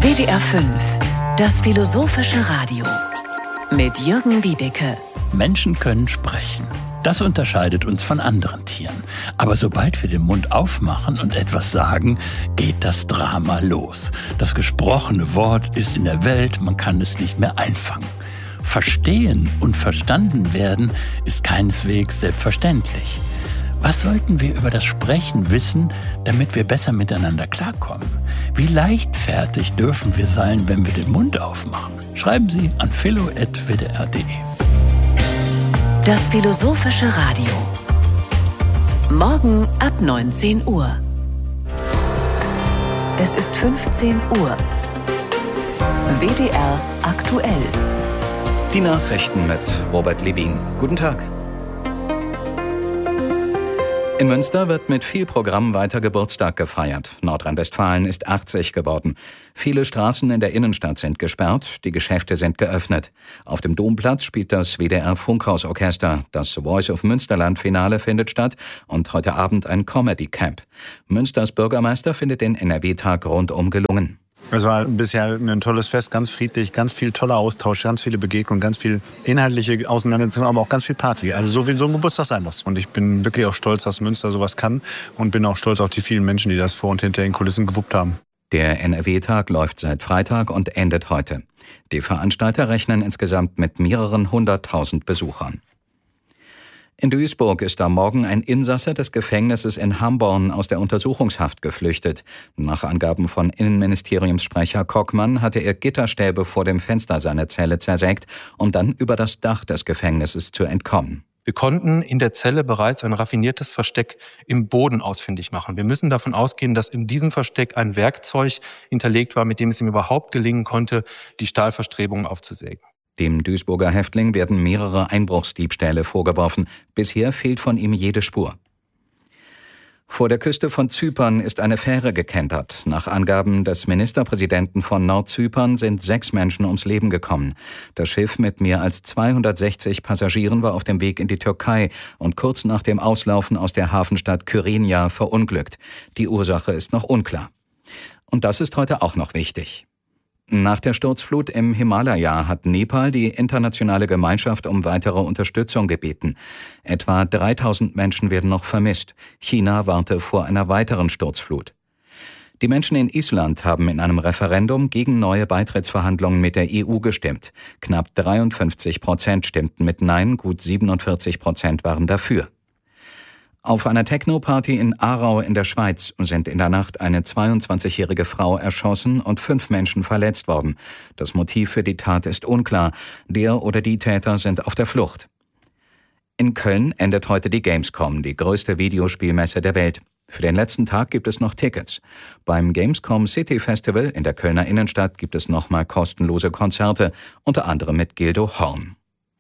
WDR 5, das philosophische Radio mit Jürgen Wiebeke. Menschen können sprechen. Das unterscheidet uns von anderen Tieren. Aber sobald wir den Mund aufmachen und etwas sagen, geht das Drama los. Das gesprochene Wort ist in der Welt, man kann es nicht mehr einfangen. Verstehen und verstanden werden ist keineswegs selbstverständlich. Was sollten wir über das Sprechen wissen, damit wir besser miteinander klarkommen? Wie leichtfertig dürfen wir sein, wenn wir den Mund aufmachen? Schreiben Sie an philo@wdr.de. Das philosophische Radio. Morgen ab 19 Uhr. Es ist 15 Uhr. WDR aktuell. Die Nachrichten mit Robert Levin. Guten Tag. In Münster wird mit viel Programm weiter Geburtstag gefeiert. Nordrhein-Westfalen ist 80 geworden. Viele Straßen in der Innenstadt sind gesperrt, die Geschäfte sind geöffnet. Auf dem Domplatz spielt das WDR-Funkhausorchester. Das Voice of Münsterland-Finale findet statt und heute Abend ein Comedy-Camp. Münsters Bürgermeister findet den NRW-Tag rundum gelungen. Es war bisher ein tolles Fest, ganz friedlich, ganz viel toller Austausch, ganz viele Begegnungen, ganz viel inhaltliche Auseinandersetzungen, aber auch ganz viel Party. Also so wie so ein Geburtstag sein muss. Und ich bin wirklich auch stolz, dass Münster sowas kann und bin auch stolz auf die vielen Menschen, die das vor und hinter den Kulissen gewuppt haben. Der NRW-Tag läuft seit Freitag und endet heute. Die Veranstalter rechnen insgesamt mit mehreren 100.000 Besuchern. In Duisburg ist am Morgen ein Insasse des Gefängnisses in Hamborn aus der Untersuchungshaft geflüchtet. Nach Angaben von Innenministeriumssprecher Kockmann hatte er Gitterstäbe vor dem Fenster seiner Zelle zersägt, um dann über das Dach des Gefängnisses zu entkommen. Wir konnten in der Zelle bereits ein raffiniertes Versteck im Boden ausfindig machen. Wir müssen davon ausgehen, dass in diesem Versteck ein Werkzeug hinterlegt war, mit dem es ihm überhaupt gelingen konnte, die Stahlverstrebungen aufzusägen. Dem Duisburger Häftling werden mehrere Einbruchsdiebstähle vorgeworfen. Bisher fehlt von ihm jede Spur. Vor der Küste von Zypern ist eine Fähre gekentert. Nach Angaben des Ministerpräsidenten von Nordzypern sind 6 Menschen ums Leben gekommen. Das Schiff mit mehr als 260 Passagieren war auf dem Weg in die Türkei und kurz nach dem Auslaufen aus der Hafenstadt Kyrenia verunglückt. Die Ursache ist noch unklar. Und das ist heute auch noch wichtig. Nach der Sturzflut im Himalaya hat Nepal die internationale Gemeinschaft um weitere Unterstützung gebeten. Etwa 3.000 Menschen werden noch vermisst. China warnte vor einer weiteren Sturzflut. Die Menschen in Island haben in einem Referendum gegen neue Beitrittsverhandlungen mit der EU gestimmt. Knapp 53% stimmten mit Nein, gut 47% waren dafür. Auf einer Techno-Party in Aarau in der Schweiz sind in der Nacht eine 22-jährige Frau erschossen und 5 Menschen verletzt worden. Das Motiv für die Tat ist unklar. Der oder die Täter sind auf der Flucht. In Köln endet heute die Gamescom, die größte Videospielmesse der Welt. Für den letzten Tag gibt es noch Tickets. Beim Gamescom City Festival in der Kölner Innenstadt gibt es nochmal kostenlose Konzerte, unter anderem mit Gildo Horn.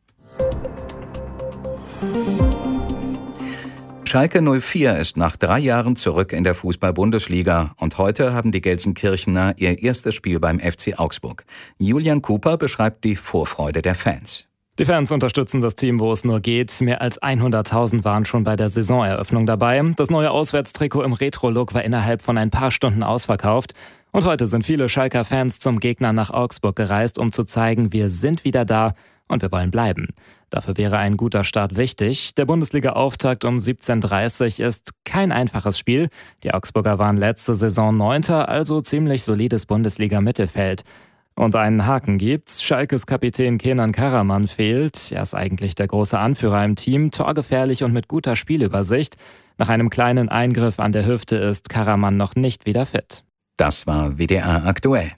Schalke 04 ist nach 3 Jahren zurück in der Fußball-Bundesliga und heute haben die Gelsenkirchener ihr erstes Spiel beim FC Augsburg. Julian Cooper beschreibt die Vorfreude der Fans. Die Fans unterstützen das Team, wo es nur geht. Mehr als 100.000 waren schon bei der Saisoneröffnung dabei. Das neue Auswärtstrikot im Retro-Look war innerhalb von ein paar Stunden ausverkauft. Und heute sind viele Schalker Fans zum Gegner nach Augsburg gereist, um zu zeigen, wir sind wieder da und wir wollen bleiben. Dafür wäre ein guter Start wichtig. Der Bundesliga-Auftakt um 17:30 Uhr ist kein einfaches Spiel. Die Augsburger waren letzte Saison 9., also ziemlich solides Bundesliga-Mittelfeld. Und einen Haken gibt's. Schalkes Kapitän Kenan Karaman fehlt. Er ist eigentlich der große Anführer im Team, torgefährlich und mit guter Spielübersicht. Nach einem kleinen Eingriff an der Hüfte ist Karaman noch nicht wieder fit. Das war WDR aktuell.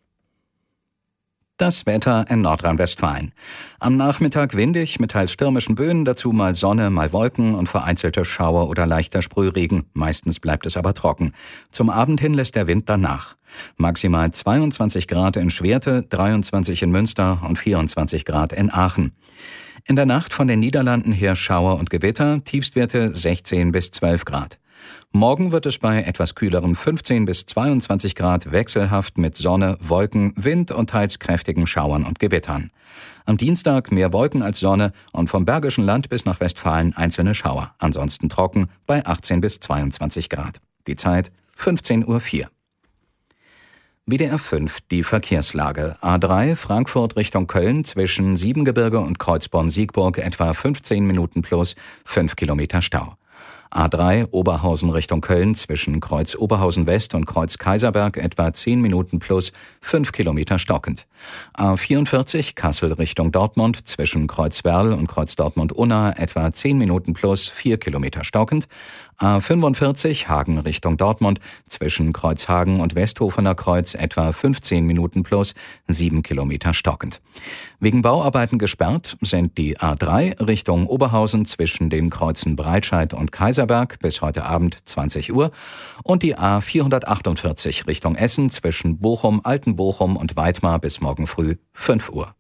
Das Wetter in Nordrhein-Westfalen. Am Nachmittag windig mit teils stürmischen Böen, dazu mal Sonne, mal Wolken und vereinzelte Schauer oder leichter Sprühregen. Meistens bleibt es aber trocken. Zum Abend hin lässt der Wind dann nach. Maximal 22 Grad in Schwerte, 23 in Münster und 24 Grad in Aachen. In der Nacht von den Niederlanden her Schauer und Gewitter, Tiefstwerte 16 bis 12 Grad. Morgen wird es bei etwas kühlerem 15 bis 22 Grad wechselhaft mit Sonne, Wolken, Wind und teils kräftigen Schauern und Gewittern. Am Dienstag mehr Wolken als Sonne und vom Bergischen Land bis nach Westfalen einzelne Schauer. Ansonsten trocken bei 18 bis 22 Grad. Die Zeit 15:04 Uhr. WDR 5, die Verkehrslage. A3 Frankfurt Richtung Köln zwischen Siebengebirge und Kreuzborn-Siegburg etwa 15 Minuten plus 5 Kilometer Stau. A3 Oberhausen Richtung Köln zwischen Kreuz Oberhausen West und Kreuz Kaiserberg etwa 10 Minuten plus 5 Kilometer stockend. A44 Kassel Richtung Dortmund zwischen Kreuz Werl und Kreuz Dortmund-Unna etwa 10 Minuten plus 4 Kilometer stockend. A45 Hagen Richtung Dortmund zwischen Kreuzhagen und Westhofener Kreuz etwa 15 Minuten plus 7 Kilometer stockend. Wegen Bauarbeiten gesperrt sind die A3 Richtung Oberhausen zwischen den Kreuzen Breitscheid und Kaiserberg bis heute Abend 20 Uhr und die A448 Richtung Essen zwischen Bochum, Altenbochum und Weitmar bis morgen früh 5 Uhr.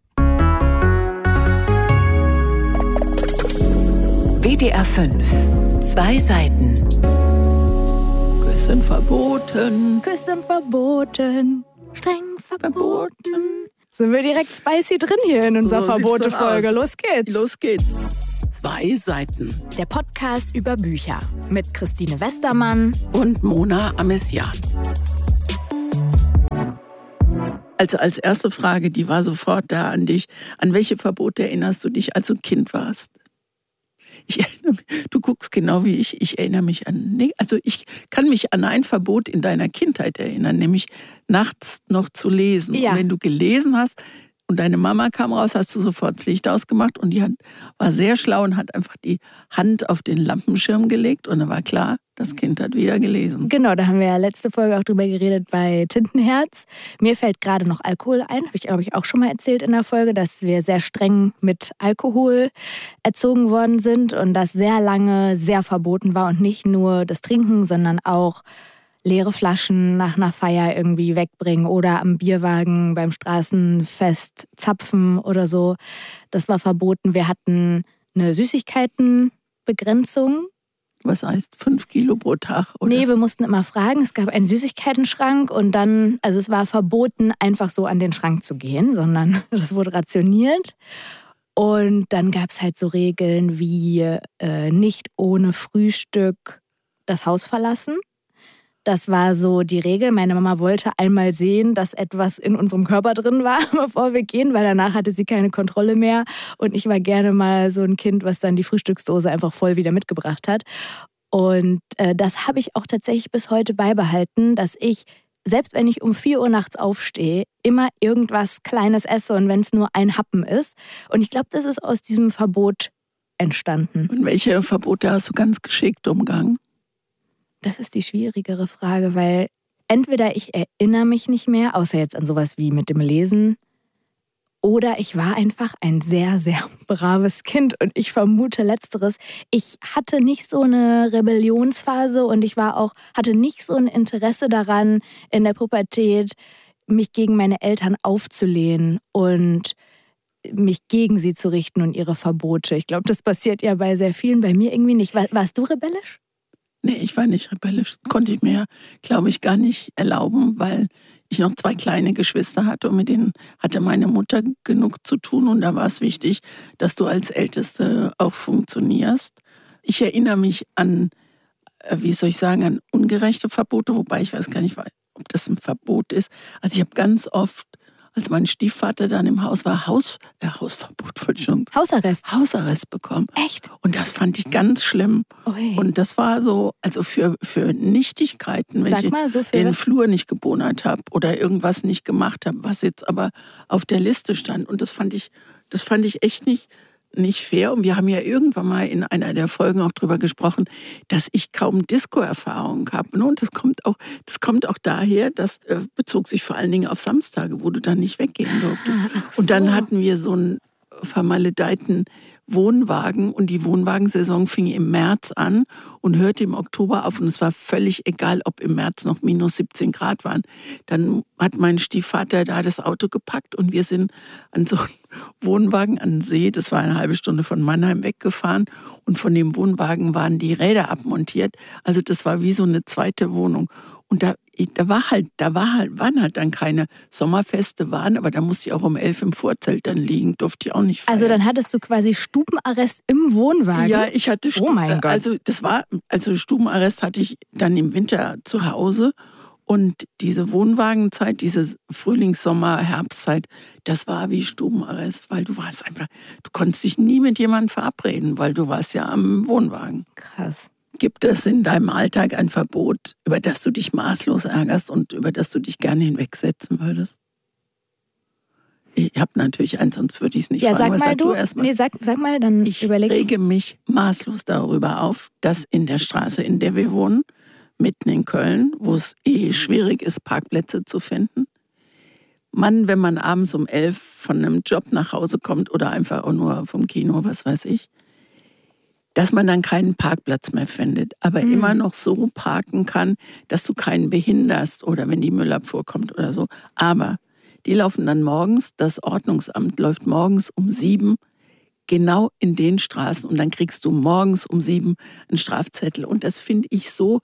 WDR 5. 2 Seiten. Küssen verboten. Küssen verboten. Streng verboten. Sind wir direkt spicy drin hier in unserer Verbote-Folge. Los geht's. Los geht's. 2 Seiten. Der Podcast über Bücher mit Christine Westermann Und Mona Amessian. Also als erste Frage, die war sofort da an dich. An welche Verbote erinnerst du dich, als du Kind warst? Ich erinnere mich, du guckst genau wie ich erinnere mich an, also ich kann mich an ein Verbot in deiner Kindheit erinnern, nämlich nachts noch zu lesen. Ja. Und wenn du gelesen hast und deine Mama kam raus, hast du sofort das Licht ausgemacht und die war sehr schlau und hat einfach die Hand auf den Lampenschirm gelegt und dann war klar, das Kind hat wieder gelesen. Genau, da haben wir ja letzte Folge auch drüber geredet bei Tintenherz. Mir fällt gerade noch Alkohol ein, habe ich glaube ich auch schon mal erzählt in der Folge, dass wir sehr streng mit Alkohol erzogen worden sind und das sehr lange sehr verboten war und nicht nur das Trinken, sondern auch leere Flaschen nach einer Feier irgendwie wegbringen oder am Bierwagen beim Straßenfest zapfen oder so. Das war verboten. Wir hatten eine Süßigkeitenbegrenzung. Was heißt 5 Kilo pro Tag? Oder? Nee, wir mussten immer fragen. Es gab einen Süßigkeitenschrank und dann, also es war verboten, einfach so an den Schrank zu gehen, sondern das wurde rationiert. Und dann gab es halt so Regeln wie nicht ohne Frühstück das Haus verlassen. Das war so die Regel. Meine Mama wollte einmal sehen, dass etwas in unserem Körper drin war, bevor wir gehen, weil danach hatte sie keine Kontrolle mehr. Und ich war gerne mal so ein Kind, was dann die Frühstücksdose einfach voll wieder mitgebracht hat. Und das habe ich auch tatsächlich bis heute beibehalten, dass ich, selbst wenn ich um 4 Uhr nachts aufstehe, immer irgendwas Kleines esse und wenn es nur ein Happen ist. Und ich glaube, das ist aus diesem Verbot entstanden. Und welche Verbote hast du ganz geschickt umgangen? Das ist die schwierigere Frage, weil entweder ich erinnere mich nicht mehr, außer jetzt an sowas wie mit dem Lesen, oder ich war einfach ein sehr, sehr braves Kind und ich vermute Letzteres. Ich hatte nicht so eine Rebellionsphase und ich hatte nicht so ein Interesse daran, in der Pubertät mich gegen meine Eltern aufzulehnen und mich gegen sie zu richten und ihre Verbote. Ich glaube, das passiert ja bei sehr vielen, bei mir irgendwie nicht. Warst du rebellisch? Nee, ich war nicht rebellisch. Konnte ich mir, glaube ich, gar nicht erlauben, weil ich noch 2 kleine Geschwister hatte und mit denen hatte meine Mutter genug zu tun. Und da war es wichtig, dass du als Älteste auch funktionierst. Ich erinnere mich an, an ungerechte Verbote, wobei ich weiß gar nicht, ob das ein Verbot ist. Also ich habe ganz oft, als mein Stiefvater dann im Haus war, Hausverbot, wollte ich schon. Hausarrest bekommen. Echt? Und das fand ich ganz schlimm. Ui. Und das war so, also für Nichtigkeiten, wenn ich den Flur nicht gebonert habe oder irgendwas nicht gemacht habe, was jetzt aber auf der Liste stand. Und das fand ich echt nicht fair. Und wir haben ja irgendwann mal in einer der Folgen auch drüber gesprochen, dass ich kaum Disco-Erfahrung habe. Und das kommt auch daher, das bezog sich vor allen Dingen auf Samstage, wo du dann nicht weggehen durftest. So. Und dann hatten wir so einen vermaledeiten Wohnwagen und die Wohnwagensaison fing im März an und hörte im Oktober auf und es war völlig egal, ob im März noch minus 17 Grad waren. Dann hat mein Stiefvater da das Auto gepackt und wir sind an so einem Wohnwagen an den See, das war eine halbe Stunde von Mannheim weggefahren und von dem Wohnwagen waren die Räder abmontiert. Also das war wie so eine zweite Wohnung. Und da waren halt dann keine Sommerfeste, aber da musste ich auch um 11 im Vorzelt dann liegen, durfte ich auch nicht feiern. Also dann hattest du quasi Stubenarrest im Wohnwagen? Ja, ich hatte Oh mein Gott. Also Stubenarrest hatte ich dann im Winter zu Hause Und diese Wohnwagenzeit, diese Frühlings-, Sommer-, Herbstzeit, das war wie Stubenarrest, weil du konntest dich nie mit jemandem verabreden, weil du warst ja am Wohnwagen. Krass. Gibt es in deinem Alltag ein Verbot, über das du dich maßlos ärgerst und über das du dich gerne hinwegsetzen würdest? Ich habe natürlich eins, sonst würde ich es nicht fragen. Sag mal du erst mal. Nee, sag mal, dann überleg. Ich rege mich maßlos darüber auf, dass in der Straße, in der wir wohnen, mitten in Köln, wo es schwierig ist, Parkplätze zu finden, wenn man abends um 11 von einem Job nach Hause kommt oder einfach auch nur vom Kino, was weiß ich, dass man dann keinen Parkplatz mehr findet, aber immer noch so parken kann, dass du keinen behinderst oder wenn die Müllabfuhr kommt oder so. Aber die laufen dann morgens, das Ordnungsamt läuft morgens um 7 genau in den Straßen und dann kriegst du morgens um 7 einen Strafzettel. Und das finde ich so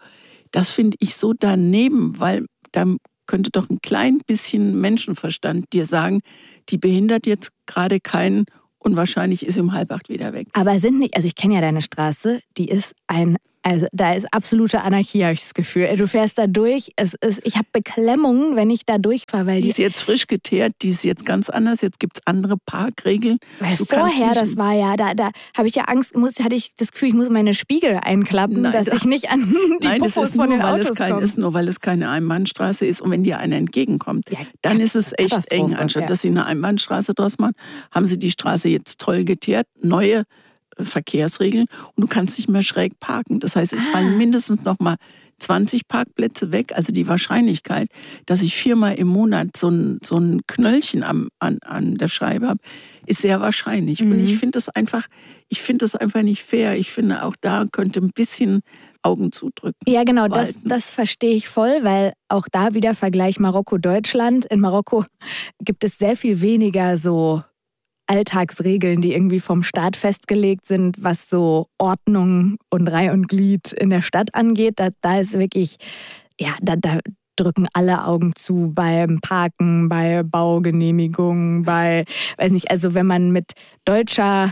daneben, weil da könnte doch ein klein bisschen Menschenverstand dir sagen, die behindert jetzt gerade keinen und wahrscheinlich ist um 7:30 wieder weg. Aber ich kenne ja deine Straße, die ist da ist absolute Anarchie, habe ich das Gefühl. Du fährst da durch, ich habe Beklemmungen, wenn ich da durchfahre. Weil die ist jetzt frisch geteert, die ist jetzt ganz anders, jetzt gibt es andere Parkregeln. Weil vorher, das war ja, da habe ich ja Angst, hatte ich das Gefühl, ich muss meine Spiegel einklappen, dass ich nicht an die Popos von den Autos komme. Das ist nur, weil es keine Einbahnstraße ist und wenn dir einer entgegenkommt, dann ist es echt eng. Anstatt dass sie eine Einbahnstraße draus machen, haben sie die Straße jetzt toll geteert, neue Verkehrsregeln und du kannst nicht mehr schräg parken. Das heißt, es fallen mindestens noch mal 20 Parkplätze weg. Also die Wahrscheinlichkeit, dass ich 4-mal im Monat so ein Knöllchen an der Scheibe habe, ist sehr wahrscheinlich. Und ich finde das einfach nicht fair. Ich finde, auch da könnte ein bisschen Augen zudrücken. Ja, genau, das verstehe ich voll, weil auch da wieder Vergleich Marokko-Deutschland. In Marokko gibt es sehr viel weniger so Alltagsregeln, die irgendwie vom Staat festgelegt sind, was so Ordnung und Reih und Glied in der Stadt angeht. Da ist wirklich, da drücken alle Augen zu beim Parken, bei Baugenehmigungen, also wenn man mit deutscher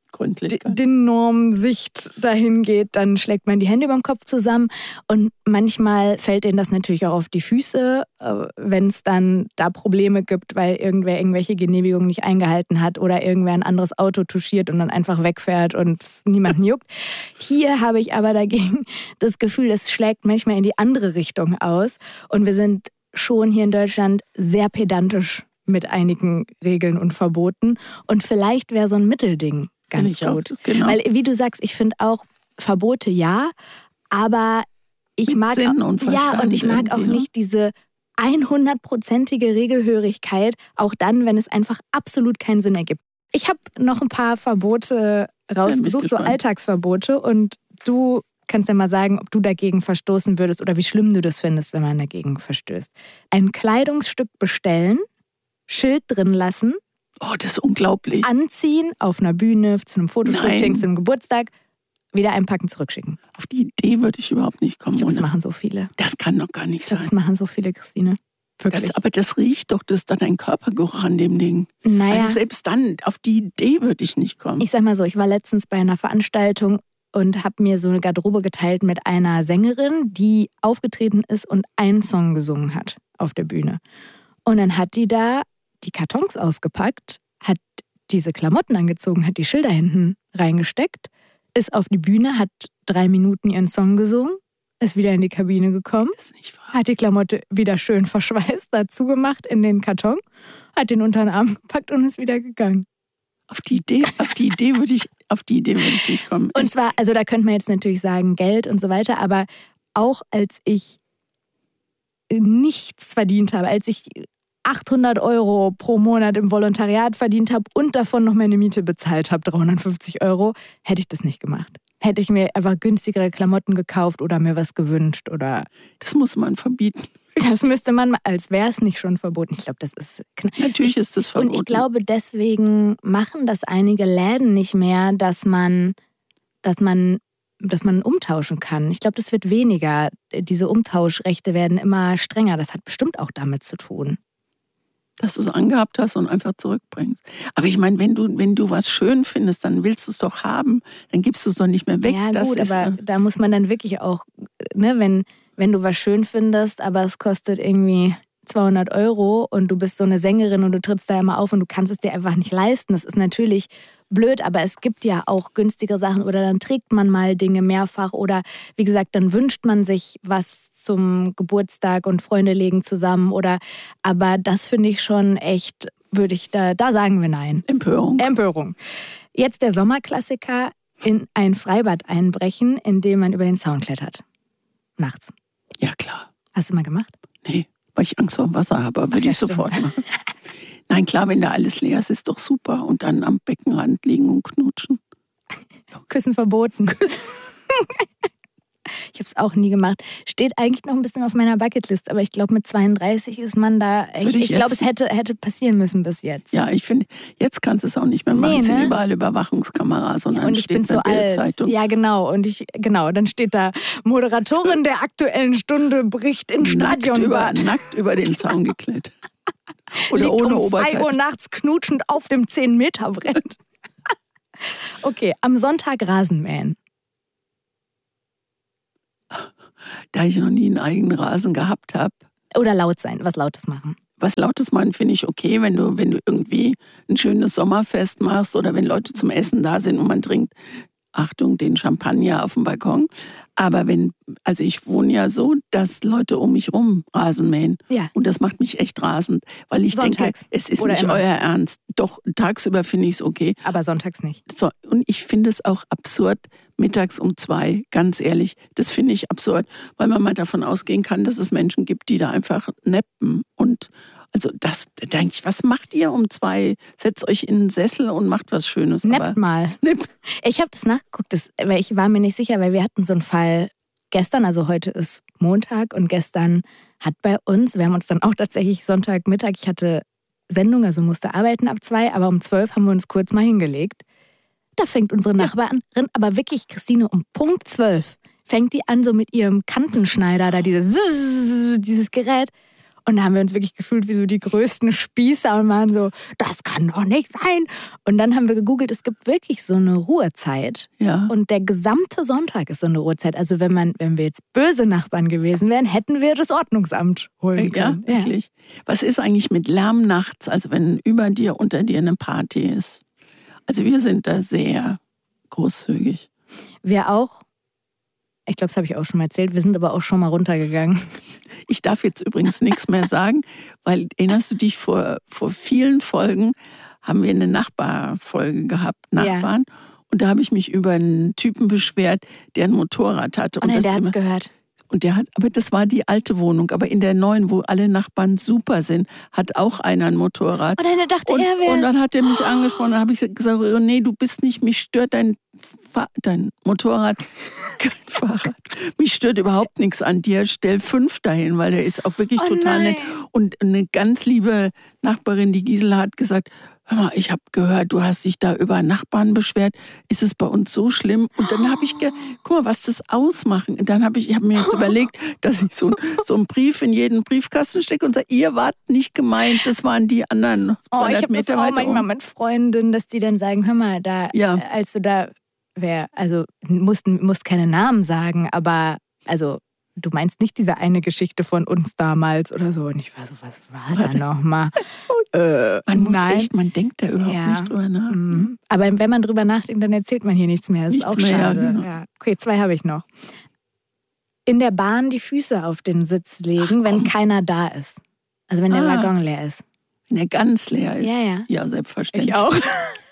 DIN-Norm-Sicht dahin geht, dann schlägt man die Hände über den Kopf zusammen und manchmal fällt denen das natürlich auch auf die Füße, wenn es dann da Probleme gibt, weil irgendwer irgendwelche Genehmigungen nicht eingehalten hat oder irgendwer ein anderes Auto touchiert und dann einfach wegfährt und es niemanden juckt. Hier habe ich aber dagegen das Gefühl, es schlägt manchmal in die andere Richtung aus und wir sind schon hier in Deutschland sehr pedantisch mit einigen Regeln und Verboten und vielleicht wäre so ein Mittelding ganz gut. Auch, genau. Weil, wie du sagst, ich finde auch Verbote ja, aber ich mag auch nicht diese 100%ige Regelhörigkeit, auch dann, wenn es einfach absolut keinen Sinn ergibt. Ich habe noch ein paar Verbote rausgesucht, so Alltagsverbote und du kannst ja mal sagen, ob du dagegen verstoßen würdest oder wie schlimm du das findest, wenn man dagegen verstößt. Ein Kleidungsstück bestellen, Schild drin lassen, das ist unglaublich. Anziehen, auf einer Bühne, zu einem Fotoshooting, zu einem Geburtstag, wieder einpacken, zurückschicken. Auf die Idee würde ich überhaupt nicht kommen. Das machen so viele. Das kann doch gar nicht sein. Das machen so viele, Christine. Aber das riecht doch, das ist dann ein Körpergeruch an dem Ding. Naja. Also selbst dann, auf die Idee würde ich nicht kommen. Ich sag mal so, ich war letztens bei einer Veranstaltung und habe mir so eine Garderobe geteilt mit einer Sängerin, die aufgetreten ist und einen Song gesungen hat auf der Bühne. Und dann hat die da die Kartons ausgepackt, hat diese Klamotten angezogen, hat die Schilder hinten reingesteckt, ist auf die Bühne, hat 3 Minuten ihren Song gesungen, ist wieder in die Kabine gekommen, hat die Klamotte wieder schön verschweißt, dazu gemacht in den Karton, hat den unter den Arm gepackt und ist wieder gegangen. Auf die Idee würde ich nicht kommen. Und zwar, also da könnte man jetzt natürlich sagen, Geld und so weiter, aber auch als ich nichts verdient habe, als ich 800 € pro Monat im Volontariat verdient habe und davon noch meine Miete bezahlt habe, 350 €, hätte ich das nicht gemacht. Hätte ich mir einfach günstigere Klamotten gekauft oder mir was gewünscht oder... Das muss man verbieten. Das müsste man, als wäre es nicht schon verboten. Ich glaube, das ist... Natürlich ist das verboten. Und ich glaube, deswegen machen das einige Läden nicht mehr, dass man umtauschen kann. Ich glaube, das wird weniger. Diese Umtauschrechte werden immer strenger. Das hat bestimmt auch damit zu tun. Dass du es angehabt hast und einfach zurückbringst. Aber ich meine, wenn du was schön findest, dann willst du es doch haben. Dann gibst du es doch nicht mehr weg. Ja gut, aber da muss man dann wirklich auch, wenn wenn du was schön findest, aber es kostet irgendwie 200 € und du bist so eine Sängerin und du trittst da immer auf und du kannst es dir einfach nicht leisten. Das ist natürlich blöd, aber es gibt ja auch günstigere Sachen oder dann trägt man mal Dinge mehrfach oder wie gesagt, dann wünscht man sich was zum Geburtstag und Freunde legen zusammen aber das finde ich schon echt, da sagen wir nein. Empörung. Jetzt der Sommerklassiker, in ein Freibad einbrechen, in dem man über den Zaun klettert. Nachts. Ja, klar. Hast du mal gemacht? Nee, weil ich Angst vor dem Wasser habe, aber würde ich sofort machen. Nein, klar, wenn da alles leer ist, ist doch super. Und dann am Beckenrand liegen und knutschen. Küssen verboten. Ich habe es auch nie gemacht. Steht eigentlich noch ein bisschen auf meiner Bucketlist, aber ich glaube, mit 32 ist man da. Ich glaube, es hätte passieren müssen bis jetzt. Ja, ich finde, jetzt kannst du es auch nicht mehr machen. Es sind überall Überwachungskameras und dann ich bin steht so alt. Ja, genau. Dann steht da, Moderatorin der Aktuellen Stunde bricht im Stadionbad. Nackt über den Zaun geklettert. Oder liegt ohne um Oberteil. 2 Uhr nachts knutschend auf dem 10-Meter-Brett. Okay, am Sonntag Rasenmähen. Da ich noch nie einen eigenen Rasen gehabt habe. Oder laut sein, was Lautes machen. Was Lautes machen finde ich okay, wenn du irgendwie ein schönes Sommerfest machst oder wenn Leute zum Essen da sind und man trinkt, Achtung, den Champagner auf dem Balkon. Aber ich wohne ja so, dass Leute um mich rum Rasen mähen. Ja. Und das macht mich echt rasend, weil ich denke, es ist nicht euer Ernst. Doch, tagsüber finde ich es okay. Aber sonntags nicht. So, und ich finde es auch absurd, mittags um 2, ganz ehrlich, das finde ich absurd, weil man mal davon ausgehen kann, dass es Menschen gibt, die da einfach nappen. Und also da denke ich, was macht ihr um 2? Setzt euch in einen Sessel und macht was Schönes. Nappt mal. Ich habe das nachgeguckt, weil ich war mir nicht sicher, weil wir hatten so einen Fall gestern, also heute ist Montag und gestern hat bei uns, wir haben uns dann auch tatsächlich Sonntagmittag, ich hatte Sendung, also musste arbeiten ab 2, aber um 12 haben wir uns kurz mal hingelegt. Da fängt unsere Nachbarin, aber wirklich, Christine, um Punkt 12 fängt die an so mit ihrem Kantenschneider, da dieses Gerät. Und da haben wir uns wirklich gefühlt wie so die größten Spießer und waren so, das kann doch nicht sein. Und dann haben wir gegoogelt, es gibt wirklich so eine Ruhezeit. Ja. Und der gesamte Sonntag ist so eine Ruhezeit. Also wenn wir jetzt böse Nachbarn gewesen wären, hätten wir das Ordnungsamt holen können. Ja, wirklich. Was ist eigentlich mit Lärm nachts, also wenn über dir, unter dir eine Party ist? Also wir sind da sehr großzügig. Wir auch. Ich glaube, das habe ich auch schon mal erzählt. Wir sind aber auch schon mal runtergegangen. Ich darf jetzt übrigens nichts mehr sagen, weil erinnerst du dich, vor vielen Folgen haben wir eine Nachbarfolge gehabt, Nachbarn. Ja. Und da habe ich mich über einen Typen beschwert, der ein Motorrad hatte. Oh nein, der hat es gehört. Und aber das war die alte Wohnung. Aber in der neuen, wo alle Nachbarn super sind, hat auch einer ein Motorrad. Und dann dachte er wär's. Und dann hat er mich angesprochen. Dann habe ich gesagt, oh, nee, du bist nicht, mich stört dein Motorrad, kein Fahrrad. Mich stört überhaupt nichts an dir. Stell 5 dahin, weil der ist auch wirklich total nett. Und eine ganz liebe Nachbarin, die Gisela, hat gesagt, hör mal, ich habe gehört, du hast dich da über Nachbarn beschwert. Ist es bei uns so schlimm? Und dann habe ich guck mal, was das ausmachen. Und dann ich habe mir jetzt überlegt, dass ich so einen Brief in jeden Briefkasten stecke und sage, ihr wart nicht gemeint, das waren die anderen 200 Meter weiter. Ich habe das auch manchmal mit Freundinnen, dass die dann sagen, hör mal, als du da also musst keine Namen sagen, aber also du meinst nicht diese eine Geschichte von uns damals oder so. Und ich war so, was war da nochmal? Man denkt da überhaupt nicht drüber nach. Mhm. Aber wenn man drüber nachdenkt, dann erzählt man hier nichts mehr. Das ist auch schade. Ja, genau. Ja. Okay, 2 habe ich noch. In der Bahn die Füße auf den Sitz legen, wenn keiner da ist. Also wenn der Waggon leer ist. Wenn er ganz leer ist? Ja. Ja, selbstverständlich. Ich auch.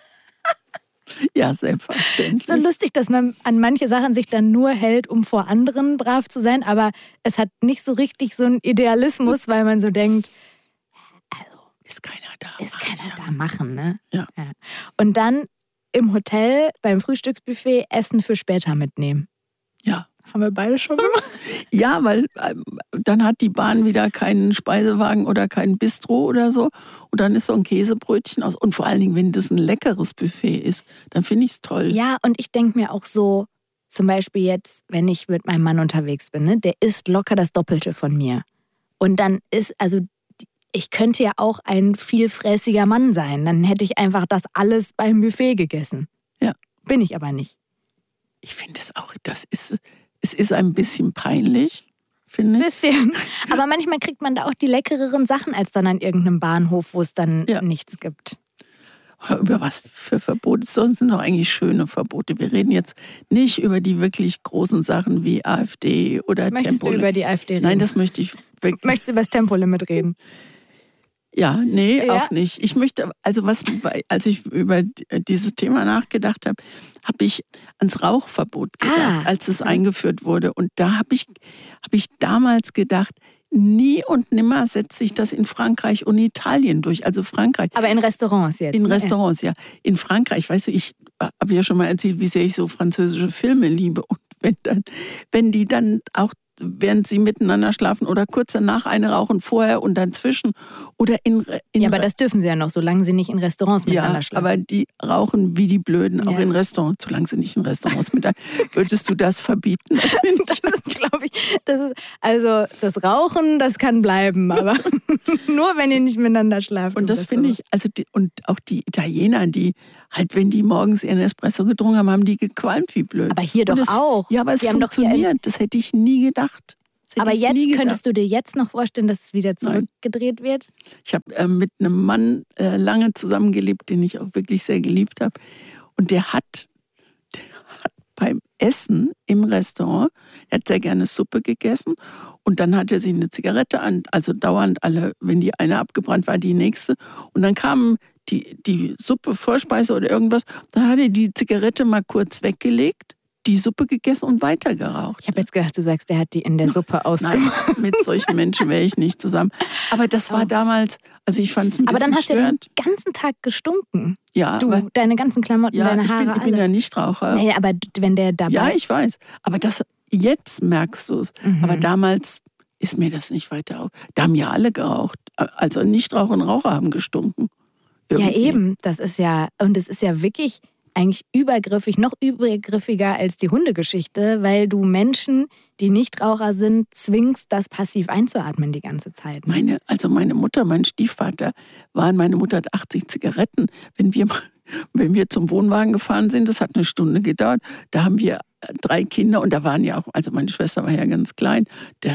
Ja, selbstverständlich. Es ist so lustig, dass man an manche Sachen sich dann nur hält, um vor anderen brav zu sein, aber es hat nicht so richtig so einen Idealismus, weil man so denkt, also ist keiner da. Machen, ne? Ja. Und dann im Hotel beim Frühstücksbuffet Essen für später mitnehmen. Ja. Haben wir beide schon gemacht? Ja, weil dann hat die Bahn wieder keinen Speisewagen oder kein Bistro oder so. Und dann ist so ein Käsebrötchen aus. Und vor allen Dingen, wenn das ein leckeres Buffet ist, dann finde ich es toll. Ja, und ich denke mir auch so, zum Beispiel jetzt, wenn ich mit meinem Mann unterwegs bin, ne, der isst locker das Doppelte von mir. Und dann ich könnte ja auch ein vielfräßiger Mann sein. Dann hätte ich einfach das alles beim Buffet gegessen. Ja. Bin ich aber nicht. Ich finde es auch, es ist ein bisschen peinlich, finde ich. Bisschen. Aber manchmal kriegt man da auch die leckereren Sachen als dann an irgendeinem Bahnhof, wo es dann nichts gibt. Über was für Verbote? Sonst sind doch eigentlich schöne Verbote. Wir reden jetzt nicht über die wirklich großen Sachen wie AfD oder Tempolimit. Möchtest du über die AfD reden? Nein, das möchte ich wirklich. Möchtest du über das Tempolimit reden? Ja, nee, auch nicht. Ich möchte, also als ich über dieses Thema nachgedacht habe, habe ich ans Rauchverbot gedacht, als es eingeführt wurde. Und da habe ich damals gedacht, nie und nimmer setzt sich das in Frankreich und Italien durch. Also Frankreich. Aber in Restaurants jetzt. In Restaurants, ja. In Frankreich, weißt du, ich habe ja schon mal erzählt, wie sehr ich so französische Filme liebe. Und wenn die dann auch, während sie miteinander schlafen oder kurz danach eine rauchen, vorher und dann zwischen oder ja, aber das dürfen sie ja noch, solange sie nicht in Restaurants miteinander schlafen. Aber die rauchen wie die Blöden, auch in Restaurants, solange sie nicht in Restaurants miteinander. Würdest du das verbieten? Das ist, glaube ich, also das Rauchen, das kann bleiben, aber nur wenn ihr nicht miteinander schlaft. Und das finde ich, also und auch die Italiener, die halt, wenn die morgens ihren Espresso getrunken haben, haben die gequalmt wie blöd. Aber hier doch auch. Ja, aber es funktioniert. Das hätte ich nie gedacht. Aber jetzt könntest du dir jetzt noch vorstellen, dass es wieder zurückgedreht wird? Ich habe mit einem Mann lange zusammengelebt, den ich auch wirklich sehr geliebt habe. Und der hat beim Essen im Restaurant, er hat sehr gerne Suppe gegessen. Und dann hat er sich eine Zigarette an, also dauernd wenn die eine abgebrannt war, die nächste. Und dann kam die Suppe, Vorspeise oder irgendwas, dann hat er die Zigarette mal kurz weggelegt, die Suppe gegessen und weiter geraucht. Ich habe jetzt gedacht, du sagst, der hat die in der Suppe ausgemacht. Nein, mit solchen Menschen wäre ich nicht zusammen. Aber das war damals, also ich fand es ein bisschen Aber dann hast störend. Du den ganzen Tag gestunken. Ja. Deine ganzen Klamotten, deine Haare, ich bin ja Nichtraucher. Nee, aber wenn der dabei... Ja, ich weiß. Aber jetzt merkst du es. Aber damals ist mir das nicht weiter auf. Da haben ja alle geraucht. Also Nichtraucher und Raucher haben gestunken. Irgendwie. Ja, eben. Das ist ja, und es ist ja wirklich eigentlich übergriffig, noch übergriffiger als die Hundegeschichte, weil du Menschen, die Nichtraucher sind, zwingst, das passiv einzuatmen die ganze Zeit. Meine Mutter, mein Stiefvater, meine Mutter hat 80 Zigaretten. Wenn wir zum Wohnwagen gefahren sind, das hat eine Stunde gedauert, da haben wir 3 Kinder und da waren ja auch, also meine Schwester war ja ganz klein,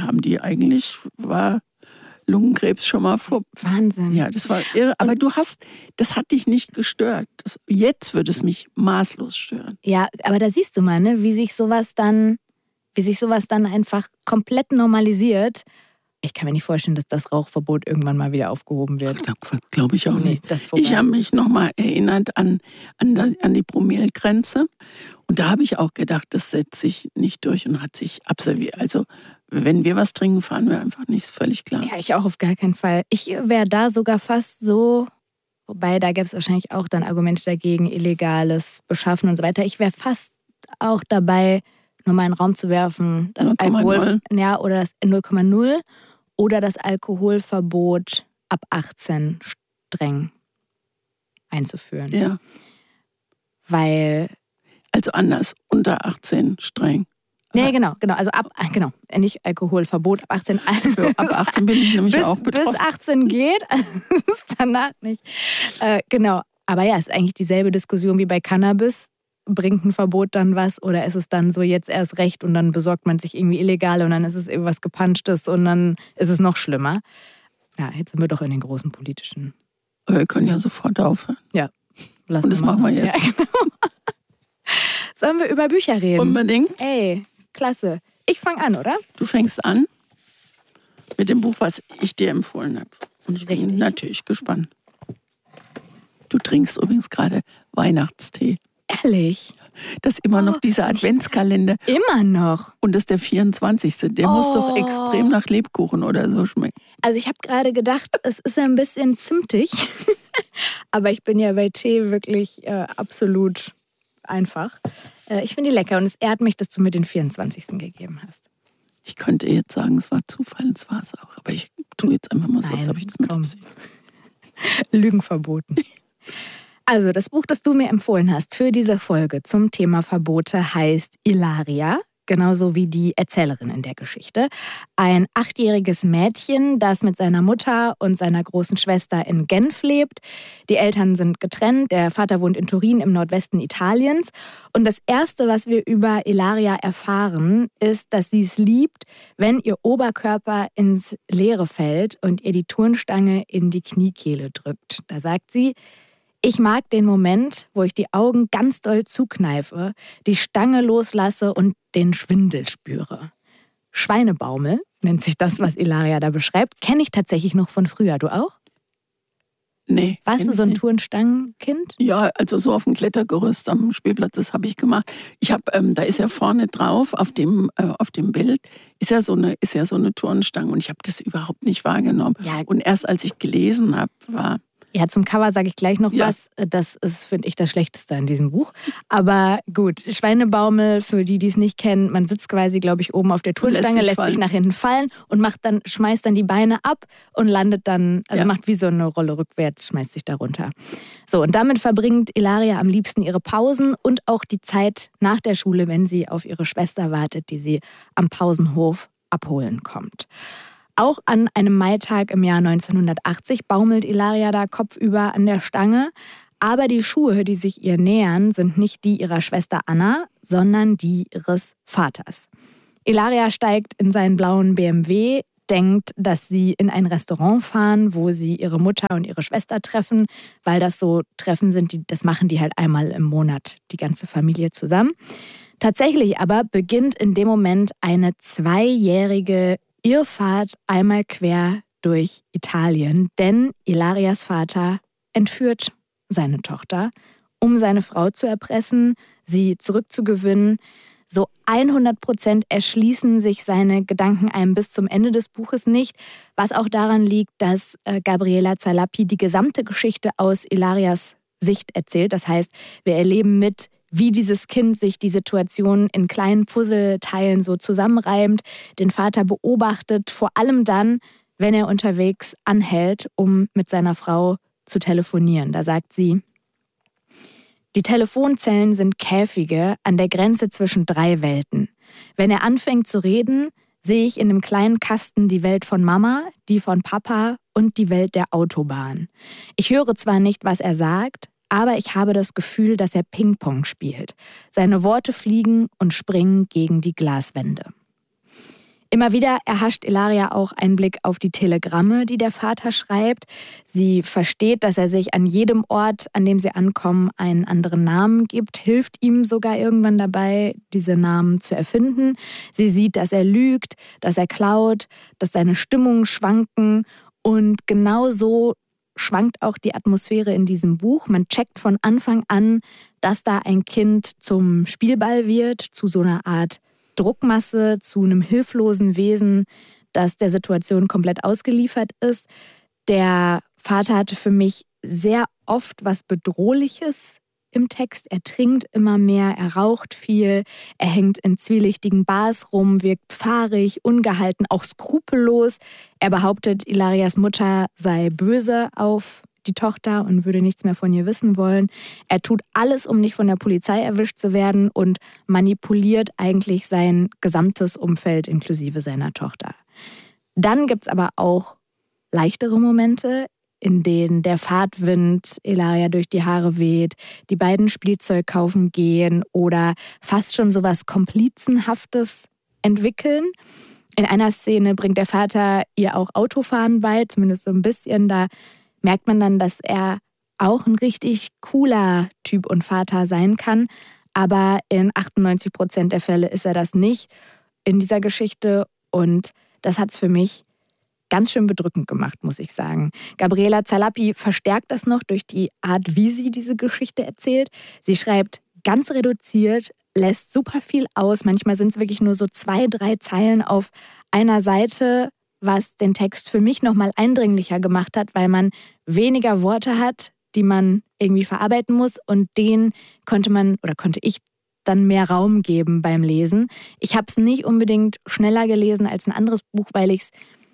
war Lungenkrebs schon mal vor. Wahnsinn. Ja, das war irre. Aber das hat dich nicht gestört. Jetzt würde es mich maßlos stören. Ja, aber da siehst du mal, ne, wie sich sowas dann einfach komplett normalisiert. Ich kann mir nicht vorstellen, dass das Rauchverbot irgendwann mal wieder aufgehoben wird. Glaube ich auch nicht. Ich habe mich nochmal erinnert an die Promillegrenze. Und da habe ich auch gedacht, das setzt sich nicht durch und hat sich absolviert. Also wenn wir was trinken, fahren wir einfach nicht, ist völlig klar. Ja, ich auch auf gar keinen Fall. Ich wäre da sogar fast so, wobei da gäbe es wahrscheinlich auch dann Argumente dagegen, illegales Beschaffen und so weiter. Ich wäre fast auch dabei, nur mal in den Raum zu werfen, das Alkohol, ja, oder das 0,0 oder das Alkoholverbot ab 18 streng einzuführen. Ja. Weil... Also anders, unter 18 streng. Nee, genau. Also nicht Alkoholverbot, ab 18. Ab 18 bin ich nämlich auch betroffen. Bis 18 geht, ist danach nicht. Genau, aber ja, es ist eigentlich dieselbe Diskussion wie bei Cannabis. Bringt ein Verbot dann was oder ist es dann so jetzt erst recht und dann besorgt man sich irgendwie illegal und dann ist es irgendwas Gepanschtes und dann ist es noch schlimmer. Ja, jetzt sind wir doch in den großen politischen... Aber wir können ja sofort aufhören. Ja. Und das machen wir jetzt. Ja, genau. Sollen wir über Bücher reden? Unbedingt. Ey, klasse. Ich fange an, oder? Du fängst an mit dem Buch, was ich dir empfohlen habe. Und ich bin natürlich gespannt. Du trinkst übrigens gerade Weihnachtstee. Ehrlich? Das ist immer noch dieser Adventskalender. Immer noch? Und das ist der 24. Der muss doch extrem nach Lebkuchen oder so schmecken. Also ich habe gerade gedacht, es ist ein bisschen zimtig. Aber ich bin ja bei Tee wirklich absolut... einfach. Ich finde die lecker und es ehrt mich, dass du mir den 24. gegeben hast. Ich könnte jetzt sagen, es war Zufall, es war es auch. Aber ich tue jetzt einfach mal so, als habe ich das mit Absicht. Lügen verboten. Also, das Buch, das du mir empfohlen hast für diese Folge zum Thema Verbote, heißt Ilaria. genauso wie die Erzählerin in der Geschichte. Ein 8-jähriges Mädchen, das mit seiner Mutter und seiner großen Schwester in Genf lebt. Die Eltern sind getrennt, der Vater wohnt in Turin im Nordwesten Italiens. Und das Erste, was wir über Ilaria erfahren, ist, dass sie es liebt, wenn ihr Oberkörper ins Leere fällt und ihr die Turnstange in die Kniekehle drückt. Da sagt sie: Ich mag den Moment, wo ich die Augen ganz doll zukneife, die Stange loslasse und den Schwindel spüre. Schweinebaumel nennt sich das, was Ilaria da beschreibt. Kenne ich tatsächlich noch von früher. Du auch? Nee. Warst du so ein Turnstangenkind? Ja, also so auf dem Klettergerüst am Spielplatz, das habe ich gemacht. Ich habe, da ist ja vorne drauf auf dem Bild ist ja so eine Turnstange und ich habe das überhaupt nicht wahrgenommen. Ja. Und erst als ich gelesen habe, war Ja, zum Cover sage ich gleich noch was. Das ist, finde ich, das Schlechteste an diesem Buch. Aber gut, Schweinebaumel, für die es nicht kennen, man sitzt quasi, glaube ich, oben auf der Turnstange, lässt sich nach hinten fallen und schmeißt dann die Beine ab und landet dann, macht wie so eine Rolle rückwärts, schmeißt sich da runter. So, und damit verbringt Ilaria am liebsten ihre Pausen und auch die Zeit nach der Schule, wenn sie auf ihre Schwester wartet, die sie am Pausenhof abholen kommt. Auch an einem Maitag im Jahr 1980 baumelt Ilaria da kopfüber an der Stange. Aber die Schuhe, die sich ihr nähern, sind nicht die ihrer Schwester Anna, sondern die ihres Vaters. Ilaria steigt in seinen blauen BMW, denkt, dass sie in ein Restaurant fahren, wo sie ihre Mutter und ihre Schwester treffen, weil das so Treffen sind, das machen die halt einmal im Monat, die ganze Familie zusammen. Tatsächlich aber beginnt in dem Moment eine 2-jährige Irrfahrt einmal quer durch Italien, denn Ilarias Vater entführt seine Tochter, um seine Frau zu erpressen, sie zurückzugewinnen. So 100% erschließen sich seine Gedanken einem bis zum Ende des Buches nicht, was auch daran liegt, dass Gabriela Zalapi die gesamte Geschichte aus Ilarias Sicht erzählt. Das heißt, wir erleben mit, wie dieses Kind sich die Situation in kleinen Puzzleteilen so zusammenreimt, den Vater beobachtet, vor allem dann, wenn er unterwegs anhält, um mit seiner Frau zu telefonieren. Da sagt sie: Die Telefonzellen sind Käfige an der Grenze zwischen 3 Welten. Wenn er anfängt zu reden, sehe ich in dem kleinen Kasten die Welt von Mama, die von Papa und die Welt der Autobahn. Ich höre zwar nicht, was er sagt, aber ich habe das Gefühl, dass er Ping-Pong spielt. Seine Worte fliegen und springen gegen die Glaswände. Immer wieder erhascht Ilaria auch einen Blick auf die Telegramme, die der Vater schreibt. Sie versteht, dass er sich an jedem Ort, an dem sie ankommen, einen anderen Namen gibt, hilft ihm sogar irgendwann dabei, diese Namen zu erfinden. Sie sieht, dass er lügt, dass er klaut, dass seine Stimmungen schwanken und genau so schwankt auch die Atmosphäre in diesem Buch. Man checkt von Anfang an, dass da ein Kind zum Spielball wird, zu so einer Art Druckmasse, zu einem hilflosen Wesen, das der Situation komplett ausgeliefert ist. Der Vater hatte für mich sehr oft was Bedrohliches im Text. Er trinkt immer mehr, er raucht viel, er hängt in zwielichtigen Bars rum, wirkt fahrig, ungehalten, auch skrupellos. Er behauptet, Ilarias Mutter sei böse auf die Tochter und würde nichts mehr von ihr wissen wollen. Er tut alles, um nicht von der Polizei erwischt zu werden und manipuliert eigentlich sein gesamtes Umfeld inklusive seiner Tochter. Dann gibt es aber auch leichtere Momente, in denen der Fahrtwind Ilaria durch die Haare weht, die beiden Spielzeug kaufen gehen oder fast schon so was Komplizenhaftes entwickeln. In einer Szene bringt der Vater ihr auch Autofahren bei, zumindest so ein bisschen. Da merkt man dann, dass er auch ein richtig cooler Typ und Vater sein kann. Aber in 98% der Fälle ist er das nicht in dieser Geschichte. Und das hat es für mich ganz schön bedrückend gemacht, muss ich sagen. Gabriela Zalapi verstärkt das noch durch die Art, wie sie diese Geschichte erzählt. Sie schreibt ganz reduziert, lässt super viel aus. Manchmal sind es wirklich nur so 2, 3 Zeilen auf einer Seite, was den Text für mich nochmal eindringlicher gemacht hat, weil man weniger Worte hat, die man irgendwie verarbeiten muss. Und denen konnte ich dann mehr Raum geben beim Lesen. Ich habe es nicht unbedingt schneller gelesen als ein anderes Buch, weil ich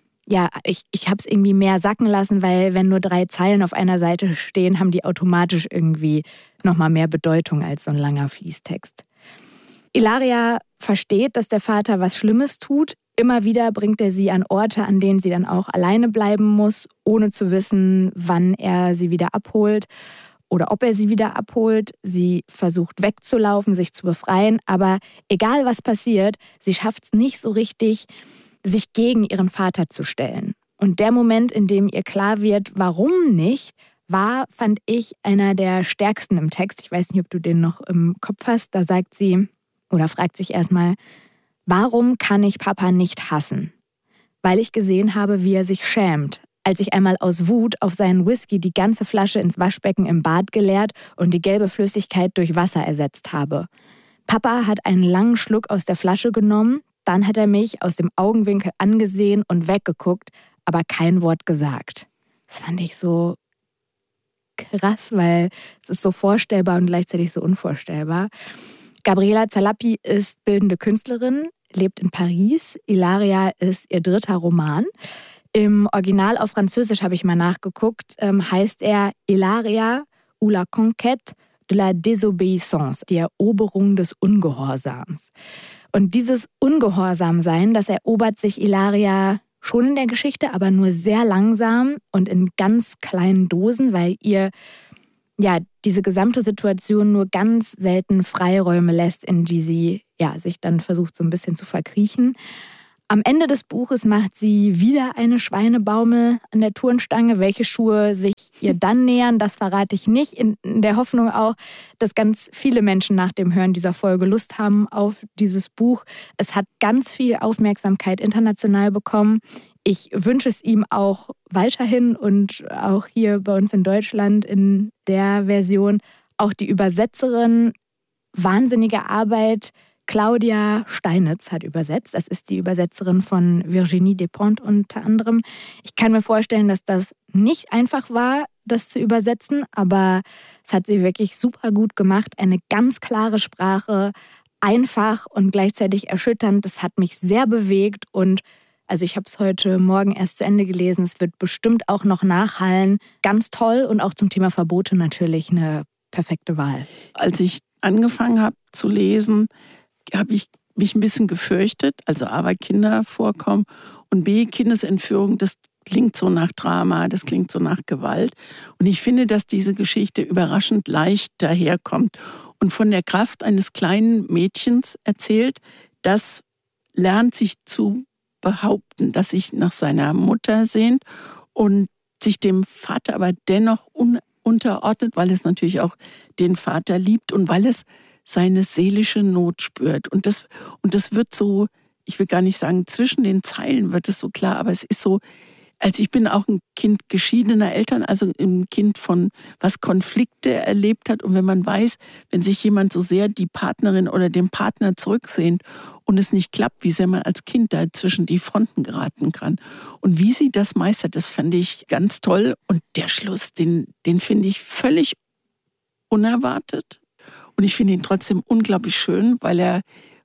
habe es irgendwie mehr sacken lassen, weil wenn nur 3 Zeilen auf einer Seite stehen, haben die automatisch irgendwie nochmal mehr Bedeutung als so ein langer Fließtext. Ilaria versteht, dass der Vater was Schlimmes tut. Immer wieder bringt er sie an Orte, an denen sie dann auch alleine bleiben muss, ohne zu wissen, wann er sie wieder abholt oder ob er sie wieder abholt. Sie versucht wegzulaufen, sich zu befreien, aber egal was passiert, sie schafft es nicht so richtig, sich gegen ihren Vater zu stellen. Und der Moment, in dem ihr klar wird, warum nicht, war, fand ich, einer der stärksten im Text. Ich weiß nicht, ob du den noch im Kopf hast. Da sagt sie oder fragt sich erstmal, warum kann ich Papa nicht hassen? Weil ich gesehen habe, wie er sich schämt, als ich einmal aus Wut auf seinen Whisky die ganze Flasche ins Waschbecken im Bad geleert und die gelbe Flüssigkeit durch Wasser ersetzt habe. Papa hat einen langen Schluck aus der Flasche genommen, dann hat er mich aus dem Augenwinkel angesehen und weggeguckt, aber kein Wort gesagt. Das fand ich so krass, weil es ist so vorstellbar und gleichzeitig so unvorstellbar. Gabriela Zalapi ist bildende Künstlerin, lebt in Paris. Ilaria ist ihr 3. Roman. Im Original auf Französisch habe ich mal nachgeguckt, heißt er Ilaria ou la conquête de la désobéissance, die Eroberung des Ungehorsams. Und dieses Ungehorsamsein, das erobert sich Ilaria schon in der Geschichte, aber nur sehr langsam und in ganz kleinen Dosen, weil ihr diese gesamte Situation nur ganz selten Freiräume lässt, in die sie sich dann versucht, so ein bisschen zu verkriechen. Am Ende des Buches macht sie wieder eine Schweinebaumel an der Turnstange. Welche Schuhe sich ihr dann nähern, das verrate ich nicht. In der Hoffnung auch, dass ganz viele Menschen nach dem Hören dieser Folge Lust haben auf dieses Buch. Es hat ganz viel Aufmerksamkeit international bekommen. Ich wünsche es ihm auch weiterhin und auch hier bei uns in Deutschland in der Version. Auch die Übersetzerin, wahnsinnige Arbeit. Claudia Steinitz hat übersetzt. Das ist die Übersetzerin von Virginie Despentes unter anderem. Ich kann mir vorstellen, dass das nicht einfach war, das zu übersetzen, aber es hat sie wirklich super gut gemacht. Eine ganz klare Sprache, einfach und gleichzeitig erschütternd. Das hat mich sehr bewegt und also ich habe es heute Morgen erst zu Ende gelesen. Es wird bestimmt auch noch nachhallen. Ganz toll und auch zum Thema Verbote natürlich eine perfekte Wahl. Als ich angefangen habe zu lesen, habe ich mich ein bisschen gefürchtet. Also A, weil Kinder vorkommen und B, Kindesentführung, das klingt so nach Drama, das klingt so nach Gewalt. Und ich finde, dass diese Geschichte überraschend leicht daherkommt und von der Kraft eines kleinen Mädchens erzählt, das lernt sich zu behaupten, dass sich nach seiner Mutter sehnt und sich dem Vater aber dennoch unterordnet, weil es natürlich auch den Vater liebt und weil es seine seelische Not spürt. Und das wird so, ich will gar nicht sagen, zwischen den Zeilen wird es so klar, aber es ist so, also ich bin auch ein Kind geschiedener Eltern, also ein Kind von, was Konflikte erlebt hat. Und wenn man weiß, wenn sich jemand so sehr die Partnerin oder den Partner zurücksehnt und es nicht klappt, wie sehr man als Kind da zwischen die Fronten geraten kann. Und wie sie das meistert, das fand ich ganz toll. Und der Schluss, den finde ich völlig unerwartet. Und ich finde ihn trotzdem unglaublich schön, weil er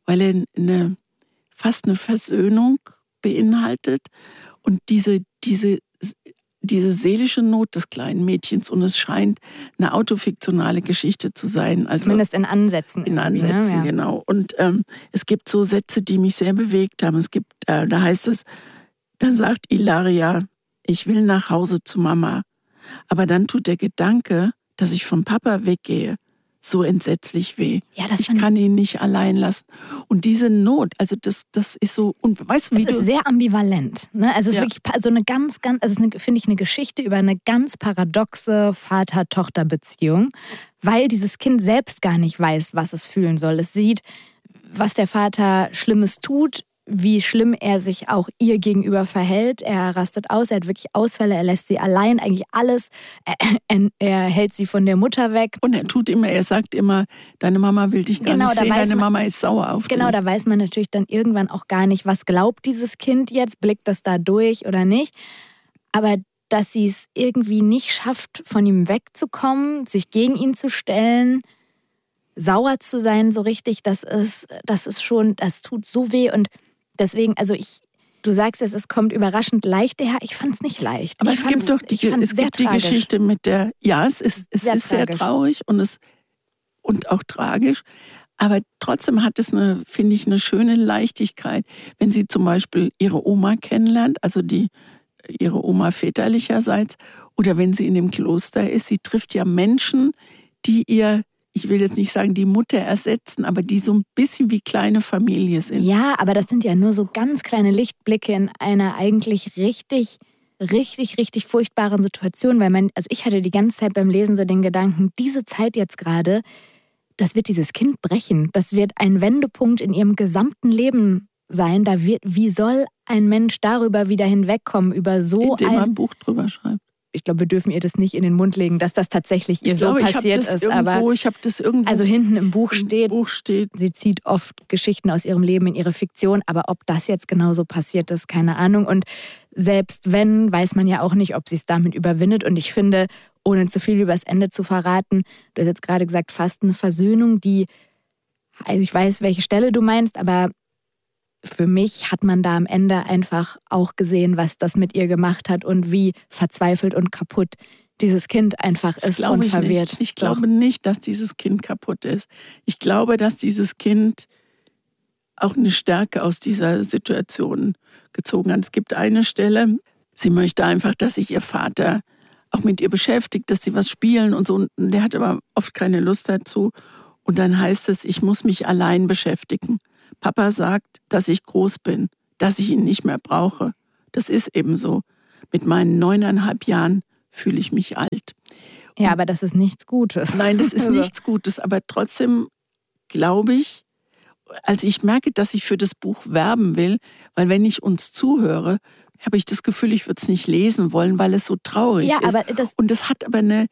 fast eine Versöhnung beinhaltet und diese seelische Not des kleinen Mädchens, und es scheint eine autofiktionale Geschichte zu sein. Also zumindest in Ansätzen. In Ansätzen, ja. Genau. Und es gibt so Sätze, die mich sehr bewegt haben. Es gibt, da heißt es, da sagt Ilaria, ich will nach Hause zu Mama. Aber dann tut der Gedanke, dass ich vom Papa weggehe, so entsetzlich weh. Ja, ich kann ihn nicht allein lassen. Und diese Not, also das ist so, und weißt du, wie es ist sehr ambivalent. Ne? Also es ist wirklich so eine ganz, also es ist, finde ich, eine Geschichte über eine ganz paradoxe Vater-Tochter-Beziehung, weil dieses Kind selbst gar nicht weiß, was es fühlen soll. Es sieht, was der Vater Schlimmes tut, wie schlimm er sich auch ihr gegenüber verhält. Er rastet aus, er hat wirklich Ausfälle, er lässt sie allein, eigentlich alles. Er hält sie von der Mutter weg. Und er sagt immer, deine Mama will dich gar nicht sehen, deine Mama ist sauer auf dich. Genau, da weiß man natürlich dann irgendwann auch gar nicht, was glaubt dieses Kind jetzt, blickt das da durch oder nicht. Aber dass sie es irgendwie nicht schafft, von ihm wegzukommen, sich gegen ihn zu stellen, sauer zu sein so richtig, das tut so weh. Und deswegen, also du sagst es kommt überraschend leicht daher. Ich fand es nicht leicht. Aber es gibt doch die Geschichte mit der, ja, es ist sehr traurig und auch tragisch. Aber trotzdem hat es finde ich, eine schöne Leichtigkeit, wenn sie zum Beispiel ihre Oma kennenlernt, also ihre Oma väterlicherseits, oder wenn sie in dem Kloster ist. Sie trifft ja Menschen, die ihr, ich will jetzt nicht sagen, die Mutter ersetzen, aber die so ein bisschen wie kleine Familie sind. Ja, aber das sind ja nur so ganz kleine Lichtblicke in einer eigentlich richtig furchtbaren Situation, weil ich hatte die ganze Zeit beim Lesen so den Gedanken, diese Zeit jetzt gerade, das wird dieses Kind brechen. Das wird ein Wendepunkt in ihrem gesamten Leben sein. Wie soll ein Mensch darüber wieder hinwegkommen, über so indem er ein Buch drüber schreibt. Ich glaube, wir dürfen ihr das nicht in den Mund legen, dass das tatsächlich ihr so passiert ist. Ich habe das irgendwo. Also hinten im Buch steht, sie zieht oft Geschichten aus ihrem Leben in ihre Fiktion, aber ob das jetzt genauso passiert ist, keine Ahnung. Und selbst wenn, weiß man ja auch nicht, ob sie es damit überwindet. Und ich finde, ohne zu viel über das Ende zu verraten, du hast jetzt gerade gesagt, fast eine Versöhnung, also ich weiß, welche Stelle du meinst, aber für mich hat man da am Ende einfach auch gesehen, was das mit ihr gemacht hat und wie verzweifelt und kaputt dieses Kind einfach ist und verwirrt. Ich glaube nicht, dass dieses Kind kaputt ist. Ich glaube, dass dieses Kind auch eine Stärke aus dieser Situation gezogen hat. Es gibt eine Stelle, sie möchte einfach, dass sich ihr Vater auch mit ihr beschäftigt, dass sie was spielen und so. Und der hat aber oft keine Lust dazu. Und dann heißt es, ich muss mich allein beschäftigen. Papa sagt, dass ich groß bin, dass ich ihn nicht mehr brauche. Das ist eben so. Mit meinen 9,5 Jahren fühle ich mich alt. Ja, aber das ist nichts Gutes. Nein, das ist nichts Gutes. Aber trotzdem glaube ich, also ich merke, dass ich für das Buch werben will, weil wenn ich uns zuhöre, habe ich das Gefühl, ich würde es nicht lesen wollen, weil es so traurig ist. Aber und das hat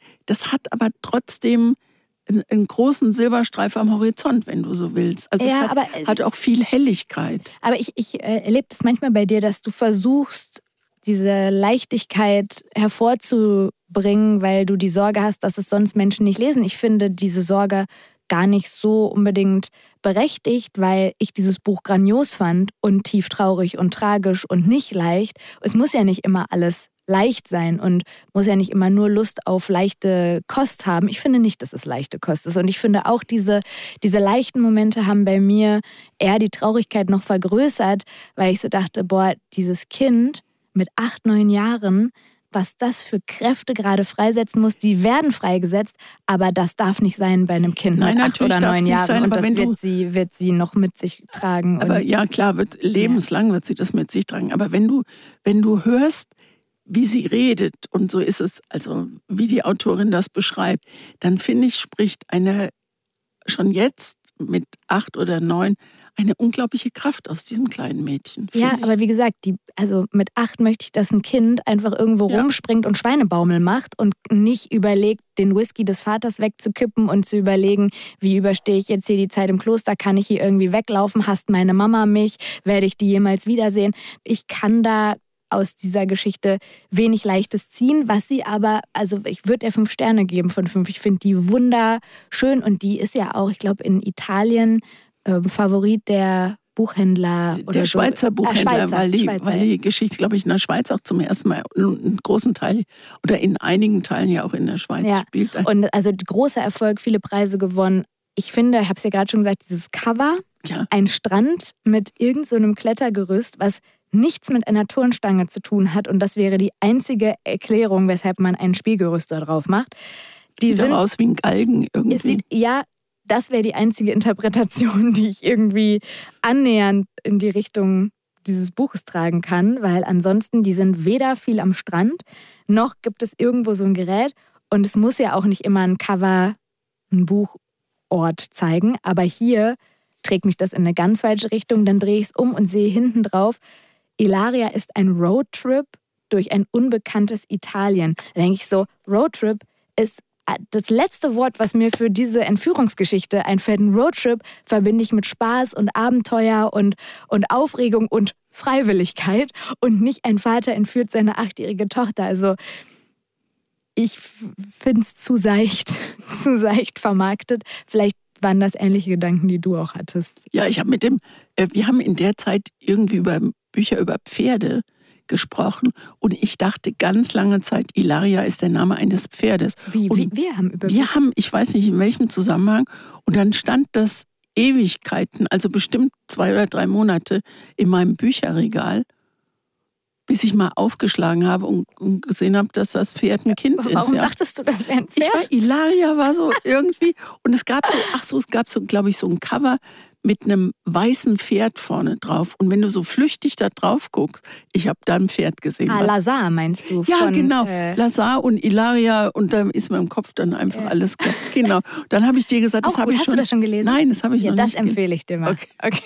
aber trotzdem einen großen Silberstreif am Horizont, wenn du so willst. Also ja, es hat auch viel Helligkeit. Aber ich erlebe das manchmal bei dir, dass du versuchst, diese Leichtigkeit hervorzubringen, weil du die Sorge hast, dass es sonst Menschen nicht lesen. Ich finde diese Sorge gar nicht so unbedingt berechtigt, weil ich dieses Buch grandios fand und tief traurig und tragisch und nicht leicht. Es muss ja nicht immer alles leicht sein und muss ja nicht immer nur Lust auf leichte Kost haben. Ich finde nicht, dass es leichte Kost ist. Und ich finde auch, diese leichten Momente haben bei mir eher die Traurigkeit noch vergrößert, weil ich so dachte, boah, dieses Kind mit 8, 9 Jahren, was das für Kräfte gerade freisetzen muss, die werden freigesetzt, aber das darf nicht sein bei einem Kind mit 8 oder 9 Jahren. Und das wird sie noch mit sich tragen. Aber ja, klar, lebenslang wird sie das mit sich tragen. Aber wenn du hörst, wie sie redet, und so ist es, also wie die Autorin das beschreibt, dann finde ich, spricht eine schon jetzt mit 8 oder 9 eine unglaubliche Kraft aus diesem kleinen Mädchen. Ja, aber wie gesagt, mit 8 möchte ich, dass ein Kind einfach irgendwo rumspringt und Schweinebaumel macht und nicht überlegt, den Whisky des Vaters wegzukippen und zu überlegen, wie überstehe ich jetzt hier die Zeit im Kloster, kann ich hier irgendwie weglaufen, hasst meine Mama mich, werde ich die jemals wiedersehen? Ich kann da aus dieser Geschichte wenig Leichtes ziehen, was sie aber, also ich würde ihr 5 Sterne geben von 5. Ich finde die wunderschön und die ist ja auch, ich glaube, in Italien Favorit der Buchhändler. Oder der Schweizer so. Buchhändler, weil die Geschichte, glaube ich, in der Schweiz auch zum ersten Mal einen großen Teil oder in einigen Teilen ja auch in der Schweiz spielt. Und also großer Erfolg, viele Preise gewonnen. Ich finde, ich habe es ja gerade schon gesagt, dieses Cover, ein Strand mit irgendeinem Klettergerüst, was nichts mit einer Turnstange zu tun hat und das wäre die einzige Erklärung, weshalb man ein Spielgerüst da drauf macht. Sieht aber aus wie ein Galgen irgendwie. Das wäre die einzige Interpretation, die ich irgendwie annähernd in die Richtung dieses Buches tragen kann, weil ansonsten, die sind weder viel am Strand, noch gibt es irgendwo so ein Gerät und es muss ja auch nicht immer ein Cover, ein Buchort zeigen, aber hier trägt mich das in eine ganz falsche Richtung, dann drehe ich es um und sehe hinten drauf, Ilaria ist ein Roadtrip durch ein unbekanntes Italien. Da denke ich so, Roadtrip ist das letzte Wort, was mir für diese Entführungsgeschichte einfällt. Ein Roadtrip verbinde ich mit Spaß und Abenteuer und Aufregung und Freiwilligkeit und nicht ein Vater entführt seine 8-jährige Tochter. Also ich finde es zu seicht vermarktet. Vielleicht waren das ähnliche Gedanken, die du auch hattest. Ja, wir haben in der Zeit irgendwie über Bücher über Pferde gesprochen und ich dachte ganz lange Zeit, Ilaria ist der Name eines Pferdes. Wir haben über ich weiß nicht in welchem Zusammenhang, und dann stand das Ewigkeiten, also bestimmt 2 oder 3 Monate in meinem Bücherregal, bis ich mal aufgeschlagen habe und gesehen habe, dass das Pferd ein Kind ist. Warum dachtest du, das wäre ein Pferd? Ilaria war so irgendwie, und es gab so, glaube ich, so ein Cover mit einem weißen Pferd vorne drauf. Und wenn du so flüchtig da drauf guckst, ich habe da ein Pferd gesehen. Lazar meinst du? Ja, genau. Lazar und Ilaria, und da ist mir im Kopf dann einfach alles klar. Genau. Dann habe ich dir gesagt, das habe ich schon. Hast du das schon gelesen? Nein, das habe ich noch nicht. Das empfehle ich dir mal. Okay.